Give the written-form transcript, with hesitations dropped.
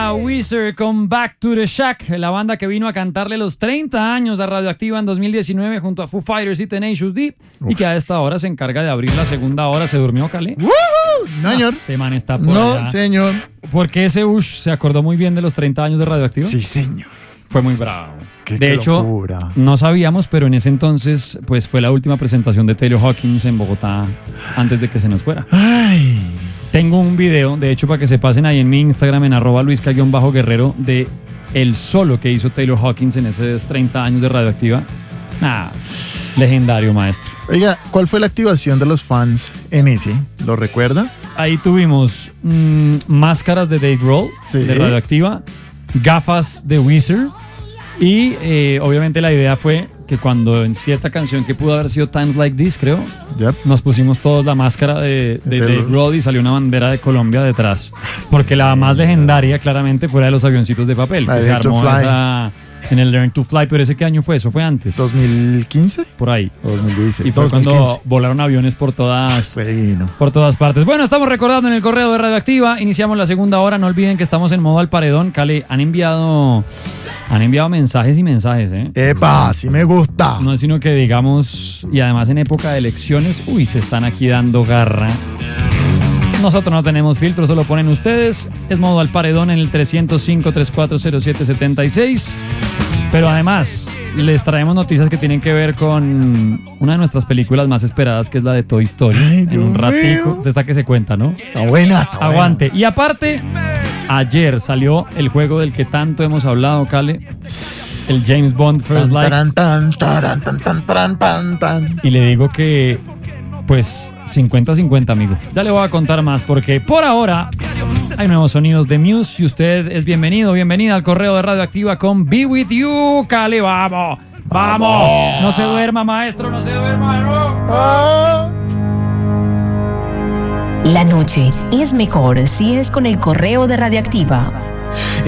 era Weezer con Back to the Shack, la banda que vino a cantarle los 30 años a Radioactiva en 2019 junto a Foo Fighters y Tenacious D. Y que a esta hora se encarga de abrir la segunda hora. ¿Se durmió, Cale? No, señor. Ese man está por allá. No, señor. Porque ese Ush se acordó muy bien de los 30 años de Radioactiva. Sí, señor. Fue muy bravo. Qué De hecho, locura. no sabíamos, pero en ese entonces pues fue la última presentación de Taylor Hawkins en Bogotá antes de que se nos fuera. Ay. Tengo un video, de hecho, para que se pasen ahí en mi Instagram, en @luisca_guerrero, de el solo que hizo Taylor Hawkins en esos 30 años de Radioactiva. Legendario, maestro. Oiga, ¿cuál fue la activación de los fans en ese? ¿Lo recuerda? Ahí tuvimos máscaras de Dave Grohl, Sí. de Radioactiva, gafas de Weezer, y obviamente la idea fue que cuando en cierta canción que pudo haber sido Times Like This, creo, Yep. nos pusimos todos la máscara de De Dave los- Grohl y salió una bandera de Colombia detrás. Porque la más legendaria, claramente, fuera de los avioncitos de papel, La que de se Learn to armó Fly. en el Learn to Fly, pero ¿ese qué año fue? Eso fue antes, ¿2015 por ahí. o 2016? Y fue 2015. cuando volaron aviones por todas Bueno. partes. Bueno, estamos recordando en el correo de Radioactiva. Iniciamos la segunda hora. No olviden que estamos en modo al paredón. Cale, han enviado mensajes y mensajes, ¿eh? ¡Epa! ¡Sí me gusta! No es sino que digamos, y además en época de elecciones, se están aquí dando garra. Nosotros no tenemos filtro, solo ponen ustedes. Es modo al paredón en el 305-3407-76. Pero además, les traemos noticias que tienen que ver con una de nuestras películas más esperadas, que es la de Toy Story. Ay, en un Dios ratico. mío. Es esta que se cuenta, ¿no? Está buena. Está Aguante. Y aparte, ayer salió el juego del que tanto hemos hablado, Cale. El James Bond First Light. Y le digo que, pues, 50-50, amigo. Ya le voy a contar más porque por ahora hay nuevos sonidos de Muse y usted es bienvenida al correo de Radioactiva con Be With You, Cale. ¡Vamos! ¡Vamos! No se duerma, maestro, no se duerma. No. La noche es mejor si es con el correo de Radioactiva.